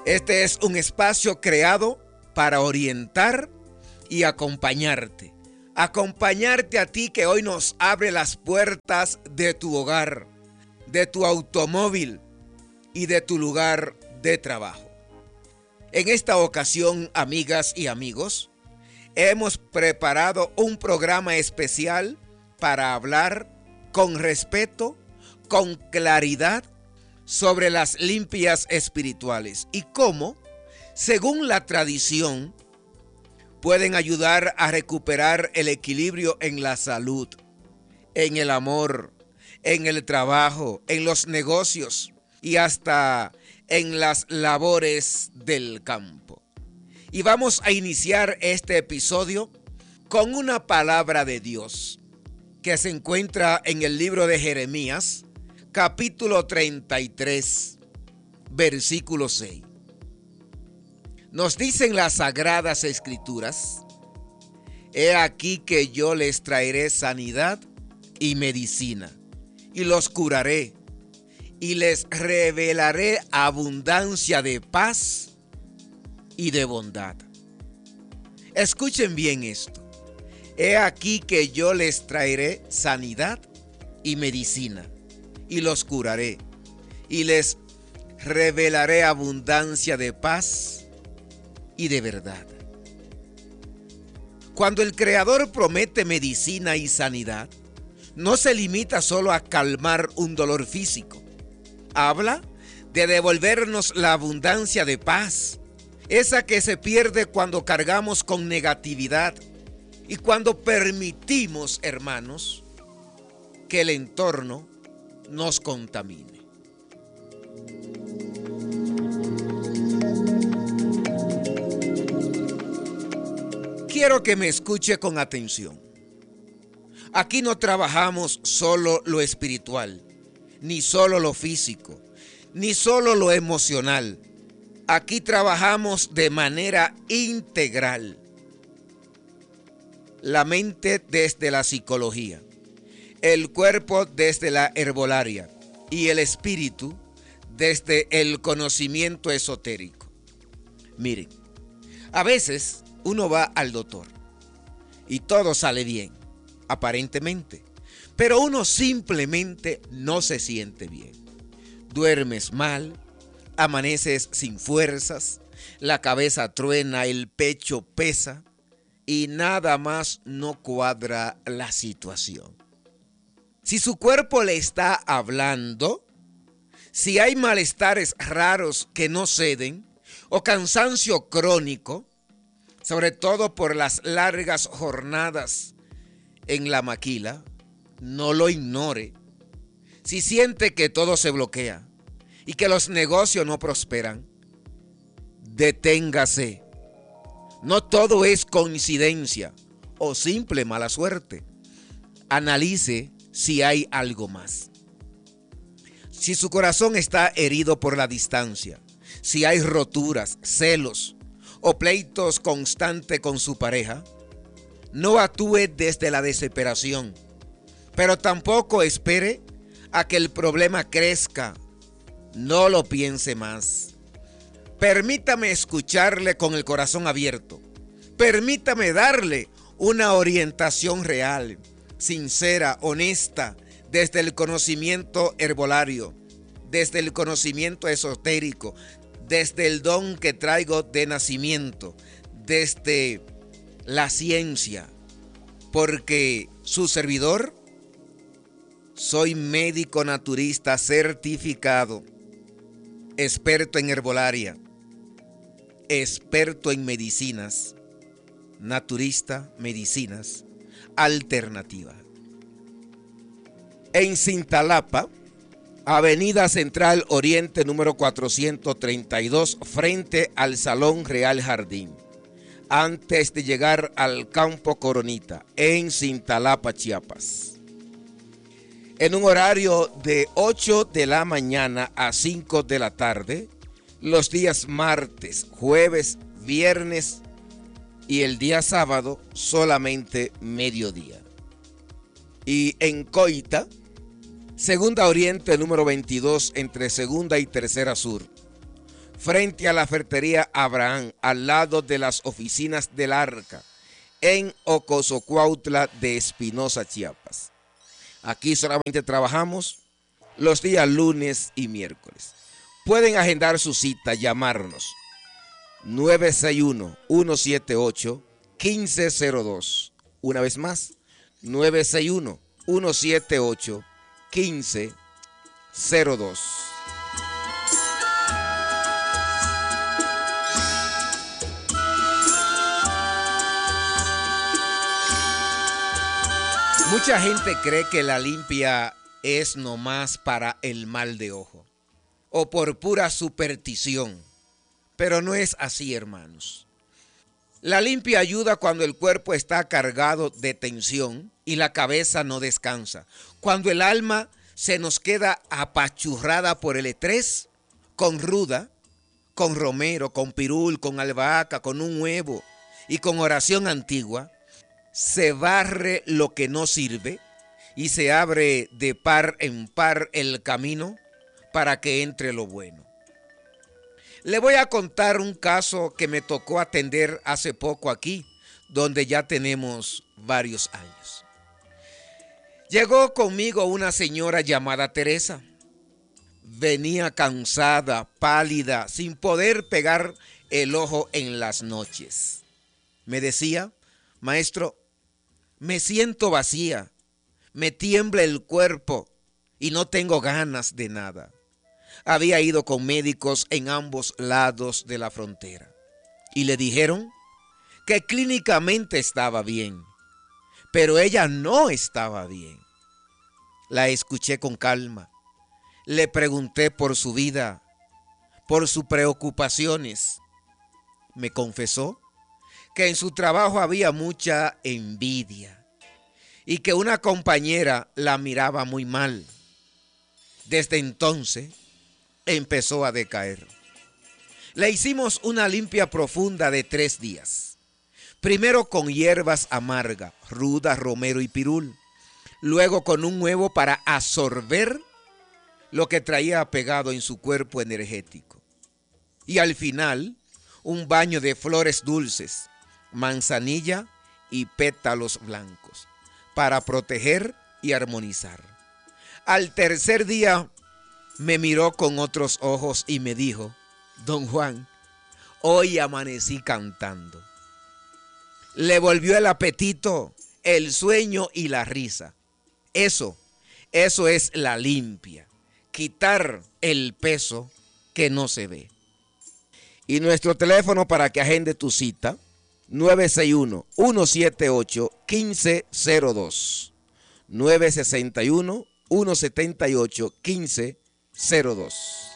Este es un espacio creado para orientar y acompañarte. Acompañarte a ti que hoy nos abre las puertas de tu hogar, de tu automóvil y de tu lugar de trabajo. En esta ocasión, amigas y amigos, hemos preparado un programa especial para hablar con respeto, con claridad, sobre las limpias espirituales y cómo, según la tradición, pueden ayudar a recuperar el equilibrio en la salud, en el amor, en el trabajo, en los negocios y hasta en las labores del campo. Y vamos a iniciar este episodio con una palabra de Dios que se encuentra en el libro de Jeremías, capítulo 33, versículo 6. Nos dicen las sagradas escrituras: he aquí que yo les traeré sanidad y medicina, y los curaré, y les revelaré abundancia de paz y de bondad. Escuchen bien esto. He aquí que yo les traeré sanidad y medicina, y los curaré, y les revelaré abundancia de paz y de verdad. Cuando el Creador promete medicina y sanidad, no se limita solo a calmar un dolor físico. Habla de devolvernos la abundancia de paz, esa que se pierde cuando cargamos con negatividad y cuando permitimos, hermanos, que el entorno nos contamine. Quiero que me escuche con atención. Aquí no trabajamos solo lo espiritual, ni solo lo físico, ni solo lo emocional. Aquí trabajamos de manera integral. La mente desde la psicología, el cuerpo desde la herbolaria y el espíritu desde el conocimiento esotérico. Miren, a veces uno va al doctor y todo sale bien, aparentemente, pero uno simplemente no se siente bien. Duermes mal, amaneces sin fuerzas, la cabeza truena, el pecho pesa y nada más no cuadra la situación. Si su cuerpo le está hablando, si hay malestares raros que no ceden o cansancio crónico, sobre todo por las largas jornadas en la maquila, no lo ignore. Si siente que todo se bloquea y que los negocios no prosperan, deténgase. No todo es coincidencia o simple mala suerte. Analice si hay algo más. Si su corazón está herido por la distancia, si hay roturas, celos o pleitos constantes con su pareja, no actúe desde la desesperación, pero tampoco espere a que el problema crezca. No lo piense más. Permítame escucharle con el corazón abierto. Permítame darle una orientación real, sincera, honesta, desde el conocimiento herbolario, desde el conocimiento esotérico, desde el don que traigo de nacimiento, desde la ciencia, porque su servidor soy médico naturista certificado, experto en herbolaria, experto en medicinas, naturista, medicinas alternativas. En Cintalapa, Avenida Central Oriente número 432, frente al Salón Real Jardín, antes de llegar al Campo Coronita, en Cintalapa, Chiapas. En un horario de 8 de la mañana a 5 de la tarde, los días martes, jueves, viernes y el día sábado solamente mediodía. Y en Coita, Segunda Oriente número 22, entre Segunda y Tercera Sur, frente a la ferretería Abraham, al lado de las oficinas del Arca, en Ocosocuautla de Espinosa, Chiapas. Aquí solamente trabajamos los días lunes y miércoles. Pueden agendar su cita, llamarnos 961-178-1502. Una vez más, 961-178-1502. Mucha gente cree que la limpia es nomás para el mal de ojo o por pura superstición, pero no es así, hermanos. La limpia ayuda cuando el cuerpo está cargado de tensión y la cabeza no descansa. Cuando el alma se nos queda apachurrada por el estrés, con ruda, con romero, con pirul, con albahaca, con un huevo y con oración antigua, se barre lo que no sirve y se abre de par en par el camino para que entre lo bueno. Le voy a contar un caso que me tocó atender hace poco aquí, donde ya tenemos varios años. Llegó conmigo una señora llamada Teresa. Venía cansada, pálida, sin poder pegar el ojo en las noches. Me decía: maestro, me siento vacía, me tiembla el cuerpo y no tengo ganas de nada. Había ido con médicos en ambos lados de la frontera y le dijeron que clínicamente estaba bien, pero ella no estaba bien. La escuché con calma, le pregunté por su vida, por sus preocupaciones. Me confesó que en su trabajo había mucha envidia y que una compañera la miraba muy mal. Desde entonces empezó a decaer. Le hicimos una limpia profunda de 3 días. Primero con hierbas amargas, ruda, romero y pirul. Luego con un huevo para absorber lo que traía pegado en su cuerpo energético. Y al final, un baño de flores dulces, manzanilla y pétalos blancos para proteger y armonizar. Al tercer día me miró con otros ojos y me dijo: don Juan, hoy amanecí cantando. Le volvió el apetito, el sueño y la risa. Eso es la limpia, quitar el peso que no se ve. Y nuestro teléfono para que agende tu cita, 961-178-1502. 961-178-1502.